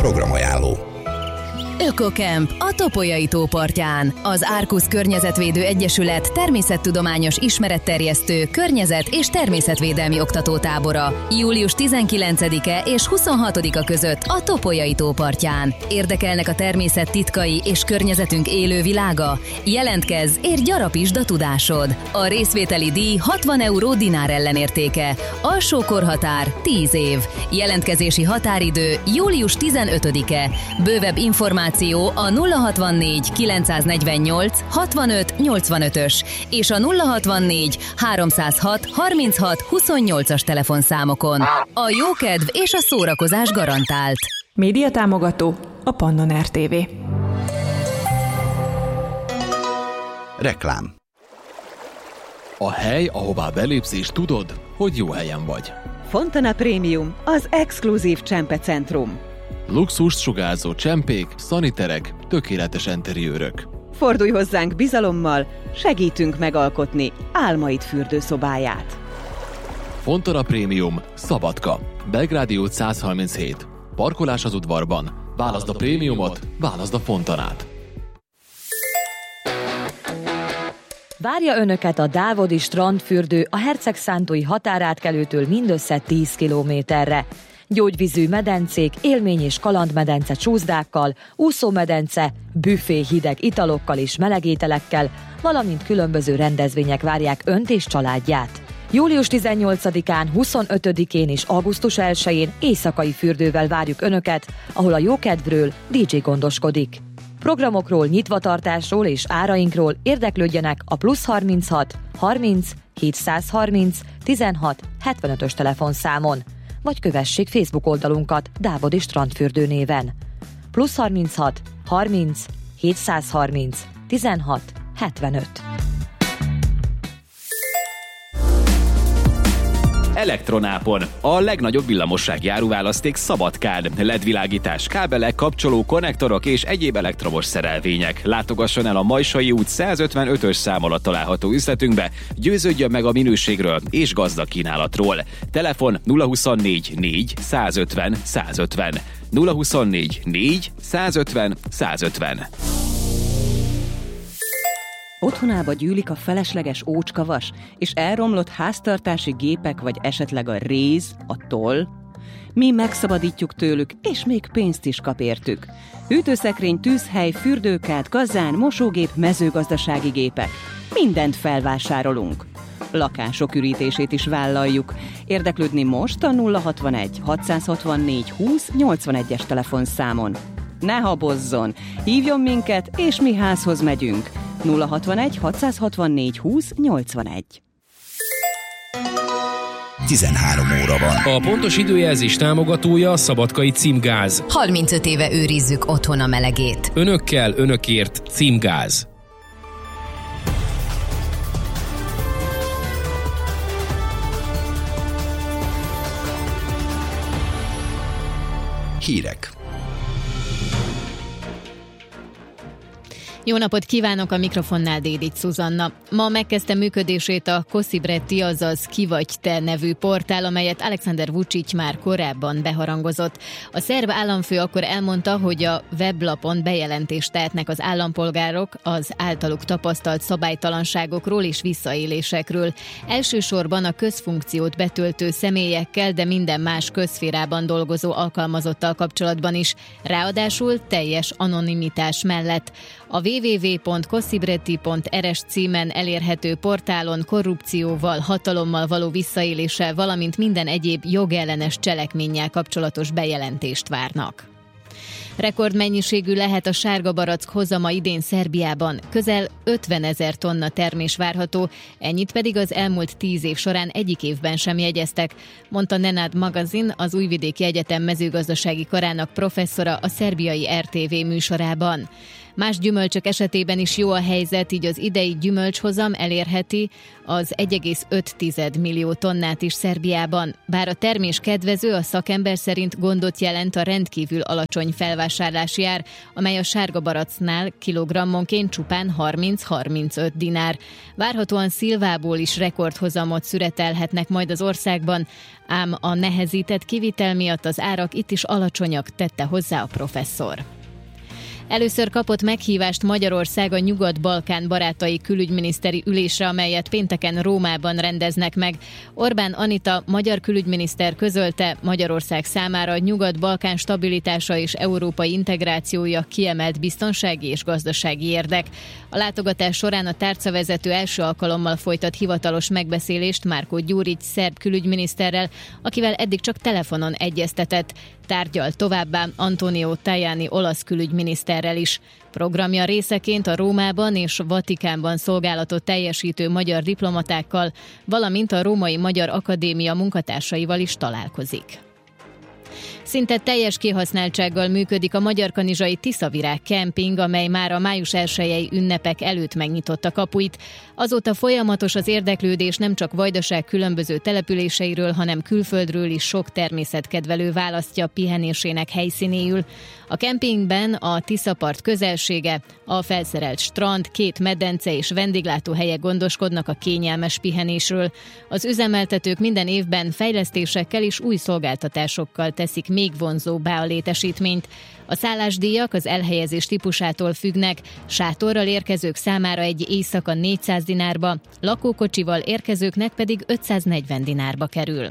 Programajánló. Ökokemp a Topolyai tó partján. Az Árkusz Környezetvédő Egyesület természettudományos ismeretterjesztő, környezet- és természetvédelmi oktatótábora. Július 19-e és 26-a között a Topolyai tó partján. Érdekelnek a természet titkai és környezetünk élő világa? Jelentkezz, és gyarapítsd a tudásod. A részvételi díj 60 euró dinár ellenértéke. Alsó korhatár 10 év. Jelentkezési határidő július 15-e. Bővebb információ a 064 948 65 85-ös és a 064 306 36 28-as telefonszámokon. A jókedv és a szórakozás garantált. Médiatámogató a Pannon RTV. Reklám. A hely, ahová belépsz és tudod, hogy jó helyen vagy. Fontana Premium, az exkluzív csempecentrum. Luxust sugárzó csempék, szaniterek, tökéletes enteriőrök. Fordulj hozzánk bizalommal, segítünk megalkotni álmaid fürdőszobáját. Fontana Premium, Szabadka, Belgrádi út 137. Parkolás az udvarban. Válaszd a prémiumot, válaszd a Fontanát. Várja önöket a Dávodi strandfürdő a Hercegszántúi határátkelőtől mindössze 10 kilométerre. Gyógyvízű medencék, élmény- és kalandmedence csúszdákkal, úszómedence, büfé hideg italokkal és melegételekkel, valamint különböző rendezvények várják önt és családját. Július 18-án, 25-én és augusztus 1-én éjszakai fürdővel várjuk önöket, ahol a jókedvről DJ gondoskodik. Programokról, nyitvatartásról és árainkról érdeklődjenek a +36 30 730 16 75-ös telefonszámon, vagy kövessék Facebook oldalunkat Dávodi Strandfürdő néven. +36 30 730 16 75. Elektronápon, a legnagyobb villamossági áruválaszték Szabadkán. LED-világítás, kábelek, kapcsoló, konnektorok és egyéb elektromos szerelvények. Látogasson el a Majsai út 155-ös szám alatt található üzletünkbe, győződjön meg a minőségről és gazdag kínálatról. Telefon 024 4 150 150. 024 4 150 150. Otthonába gyűlik a felesleges ócskavas és elromlott háztartási gépek, vagy esetleg a réz, a toll? Mi megszabadítjuk tőlük, és még pénzt is kap értük. Hűtőszekrény, tűzhely, fürdőkád, kazán, mosógép, mezőgazdasági gépek. Mindent felvásárolunk. Lakások ürítését is vállaljuk. Érdeklődni most a 061 664 20 81-es telefonszámon. Ne habozzon, hívjon minket, és mi házhoz megyünk. 061 664 20 81. 13 óra van. A pontos időjelzés támogatója a Szabadkai Címgáz. 35 éve őrizzük otthon a melegét. Önökkel, önökért Címgáz. Hírek. Jó napot kívánok, a mikrofonnál Dédics Szuzanna. Ma megkezdte működését a Koszibreti, azaz Ki vagy te nevű portál, amelyet Alexander Vučić már korábban beharangozott. A szerb államfő akkor elmondta, hogy a weblapon bejelentést tehetnek az állampolgárok az általuk tapasztalt szabálytalanságokról és visszaélésekről. Elsősorban a közfunkciót betöltő személyekkel, de minden más közszférában dolgozó alkalmazottal kapcsolatban is. Ráadásul teljes anonimitás mellett. A www.kosibreti.rs címen elérhető portálon korrupcióval, hatalommal való visszaéléssel, valamint minden egyéb jogellenes cselekménnyel kapcsolatos bejelentést várnak. Rekordmennyiségű lehet a sárga barack hozama idén Szerbiában. Közel 50 000 tonna termés várható, ennyit pedig az elmúlt 10 év során egyik évben sem jegyeztek, mondta Nenad Magazin, az Újvidéki Egyetem mezőgazdasági karának professzora a szerbiai RTV műsorában. Más gyümölcsök esetében is jó a helyzet, így az idei gyümölcshozam elérheti az 1,5 millió tonnát is Szerbiában. Bár a termés kedvező, a szakember szerint gondot jelent a rendkívül alacsony felvásárlási ár, amely a sárga baracnál kilogrammonként csupán 30-35 dinár. Várhatóan szilvából is rekordhozamot szüretelhetnek majd az országban, ám a nehezített kivitel miatt az árak itt is alacsonyak, tette hozzá a professzor. Először kapott meghívást Magyarország a Nyugat-Balkán barátai külügyminiszteri ülésre, amelyet pénteken Rómában rendeznek meg. Orbán Anita magyar külügyminiszter közölte, Magyarország számára a Nyugat-Balkán stabilitása és európai integrációja kiemelt biztonsági és gazdasági érdek. A látogatás során a tárcavezető első alkalommal folytat hivatalos megbeszélést Márko Gyurics szerb külügyminiszterrel, akivel eddig csak telefonon egyeztetett. Tárgyal továbbá Antonio Tajani olasz külügyminiszterrel is. Programja részeként a Rómában és Vatikánban szolgálatot teljesítő magyar diplomatákkal, valamint a Római Magyar Akadémia munkatársaival is találkozik. Szinte teljes kihasználtsággal működik a magyarkanizsai Tiszavirág kemping, amely már a május 1-i ünnepek előtt megnyitotta kapuit. Azóta folyamatos az érdeklődés nem csak Vajdaság különböző településeiről, hanem külföldről is sok természetkedvelő választja pihenésének helyszínéül. A kempingben a Tiszapart közelsége, a felszerelt strand, 2 medence és vendéglátóhelyek gondoskodnak a kényelmes pihenésről. Az üzemeltetők minden évben fejlesztésekkel és új szolgáltatásokkal teszik még vonzóbbá a létesítményt. A szállásdíjak az elhelyezés típusától függnek, sátorral érkezők számára egy éjszaka 400 dinárba, lakókocsival érkezőknek pedig 540 dinárba kerül.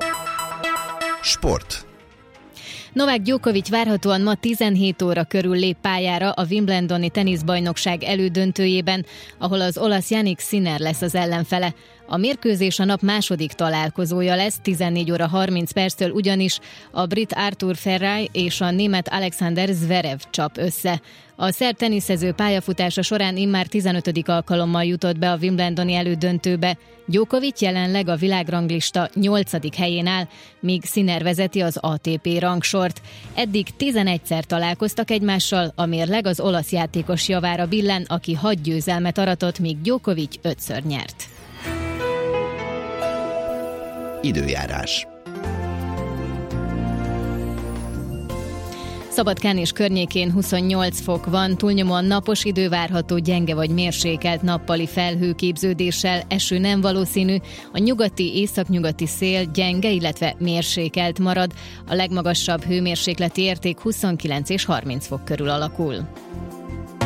Sport. Novák Djokovic várhatóan ma 17 óra körül lép pályára a Wimbledoni teniszbajnokság elődöntőjében, ahol az olasz Jannik Sinner lesz az ellenfele. A mérkőzés a nap második találkozója lesz, 14 óra 30 perctől ugyanis a brit Arthur Ferrari és a német Alexander Zverev csap össze. A szerb teniszező pályafutása során immár 15. alkalommal jutott be a Wimbledoni elődöntőbe. Djokovic jelenleg a világranglista 8. helyén áll, míg Sinner vezeti az ATP rangsort. Eddig 11-szer találkoztak egymással, a mérleg az olasz játékos javára billen, aki 6 győzelmet aratott, míg Djokovic 5-ször nyert. Időjárás. Szabadkán és környékén 28 fok van, túlnyomóan napos idő várható, gyenge vagy mérsékelt nappali felhőképződéssel, eső nem valószínű, a nyugati, északnyugati szél gyenge, illetve mérsékelt marad, a legmagasabb hőmérsékleti érték 29 és 30 fok körül alakul.